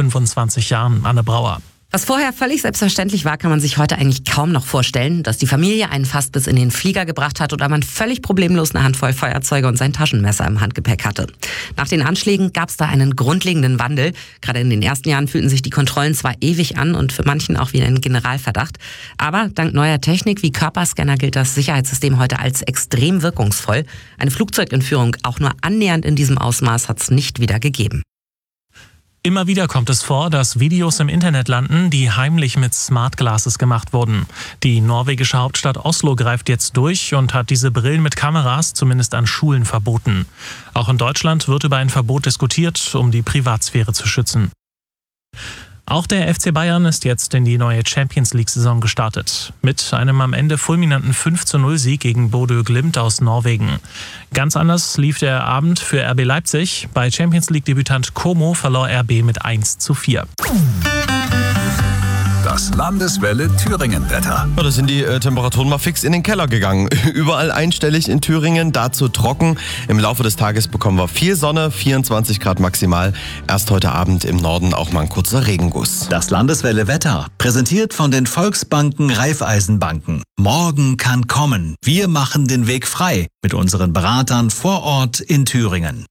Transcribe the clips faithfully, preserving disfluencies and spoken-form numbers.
fünfundzwanzig Jahren, Anne Brauer. Was vorher völlig selbstverständlich war, kann man sich heute eigentlich kaum noch vorstellen, dass die Familie einen fast bis in den Flieger gebracht hat oder man völlig problemlos eine Handvoll Feuerzeuge und sein Taschenmesser im Handgepäck hatte. Nach den Anschlägen gab es da einen grundlegenden Wandel. Gerade in den ersten Jahren fühlten sich die Kontrollen zwar ewig an und für manchen auch wie ein Generalverdacht, aber dank neuer Technik wie Körperscanner gilt das Sicherheitssystem heute als extrem wirkungsvoll. Eine Flugzeugentführung auch nur annähernd in diesem Ausmaß hat es nicht wieder gegeben. Immer wieder kommt es vor, dass Videos im Internet landen, die heimlich mit Smart Glasses gemacht wurden. Die norwegische Hauptstadt Oslo greift jetzt durch und hat diese Brillen mit Kameras zumindest an Schulen verboten. Auch in Deutschland wird über ein Verbot diskutiert, um die Privatsphäre zu schützen. Auch der F C Bayern ist jetzt in die neue Champions-League-Saison gestartet. Mit einem am Ende fulminanten fünf zu null Sieg gegen Bodø Glimt aus Norwegen. Ganz anders lief der Abend für R B Leipzig. Bei Champions-League-Debütant Como verlor R B mit eins zu vier. Das Landeswelle Thüringen-Wetter. Ja, da sind die äh, Temperaturen mal fix in den Keller gegangen. Überall einstellig in Thüringen, dazu trocken. Im Laufe des Tages bekommen wir viel Sonne, vierundzwanzig Grad maximal. Erst heute Abend im Norden auch mal ein kurzer Regenguss. Das Landeswelle Wetter, präsentiert von den Volksbanken Raiffeisenbanken. Morgen kann kommen. Wir machen den Weg frei mit unseren Beratern vor Ort in Thüringen.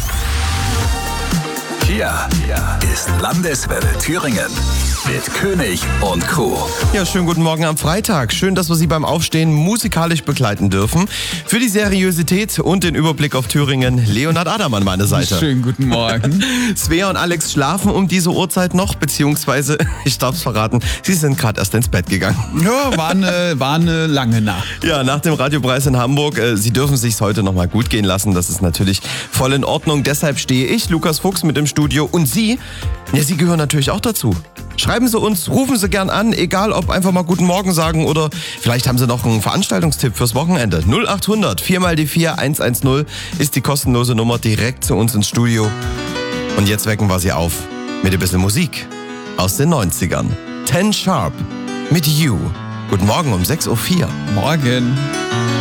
Hier ist Landeswelle Thüringen mit König und Crew. Ja, schönen guten Morgen am Freitag. Schön, dass wir Sie beim Aufstehen musikalisch begleiten dürfen. Für die Seriosität und den Überblick auf Thüringen, Leonhard Adam an meiner Seite. Schönen guten Morgen. Svea und Alex schlafen um diese Uhrzeit noch, beziehungsweise, ich darf es verraten, sie sind gerade erst ins Bett gegangen. Ja, war eine, war eine lange Nacht. Ja, nach dem Radiopreis in Hamburg, äh, Sie dürfen es sich heute nochmal gut gehen lassen. Das ist natürlich voll in Ordnung. Deshalb stehe ich, Lukas Fuchs, mit im Studio. Und Sie, ja, Sie gehören natürlich auch dazu. Schreiben Sie uns, rufen Sie gern an, egal ob einfach mal guten Morgen sagen oder vielleicht haben Sie noch einen Veranstaltungstipp fürs Wochenende. null acht hundert vier mal die vier eins eins null ist die kostenlose Nummer direkt zu uns ins Studio. Und jetzt wecken wir Sie auf mit ein bisschen Musik aus den neunzigern. Ten Sharp mit You. Guten Morgen um sechs Uhr vier. Morgen.